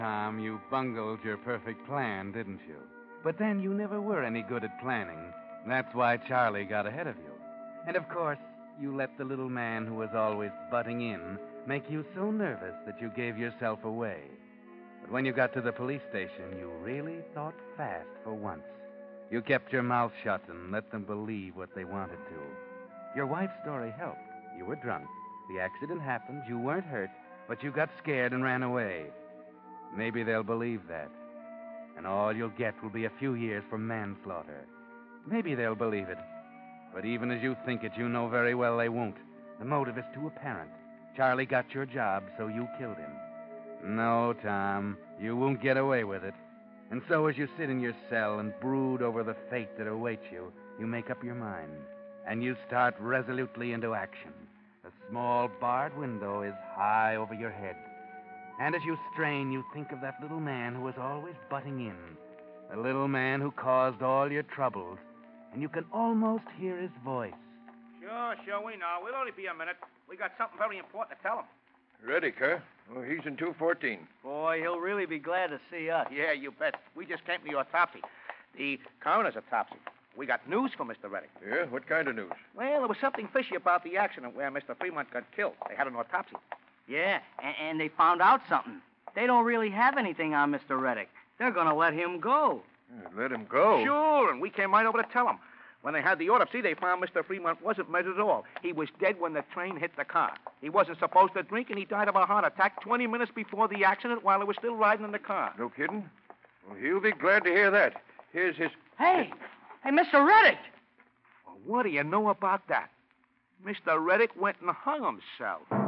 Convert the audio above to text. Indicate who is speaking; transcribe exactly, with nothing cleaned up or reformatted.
Speaker 1: Tom, you bungled your perfect plan, didn't you? But then you never were any good at planning. That's why Charlie got ahead of you. And of course, you let the little man who was always butting in make you so nervous that you gave yourself away. But when you got to the police station, you really thought fast for once. You kept your mouth shut and let them believe what they wanted to. Your wife's story helped. You were drunk. The accident happened. You weren't hurt, but you got scared and ran away. Maybe they'll believe that. And all you'll get will be a few years for manslaughter. Maybe they'll believe it. But even as you think it, you know very well they won't. The motive is too apparent. Charlie got your job, so you killed him. No, Tom, you won't get away with it. And so as you sit in your cell and brood over the fate that awaits you, you make up your mind. And you start resolutely into action. The small barred window is high over your head. And as you strain, you think of that little man who was always butting in. The little man who caused all your troubles. And you can almost hear his voice.
Speaker 2: Sure, sure, we know. We'll only be a minute. We got something very important to tell him.
Speaker 3: Ready, huh? Well, he's in two fourteen.
Speaker 4: Boy, he'll really be glad to see us.
Speaker 2: Yeah, you bet. We just came to the autopsy. The coroner's autopsy. We got news for Mister Reddick.
Speaker 3: Yeah? What kind of news?
Speaker 2: Well, there was something fishy about the accident where Mister Fremont got killed. They had an autopsy.
Speaker 4: Yeah, and, and they found out something. They don't really have anything on Mister Reddick. They're going to let him go.
Speaker 3: Yeah, let him go?
Speaker 2: Sure, and we came right over to tell him. When they had the autopsy, they found Mister Fremont wasn't measured at all. He was dead when the train hit the car. He wasn't supposed to drink, and he died of a heart attack twenty minutes before the accident while he was still riding in the car.
Speaker 3: No kidding? Well, he'll be glad to hear that. Here's his...
Speaker 4: Hey! Hey, Mister Reddick!
Speaker 2: Well, what do you know about that? Mister Reddick went and hung himself.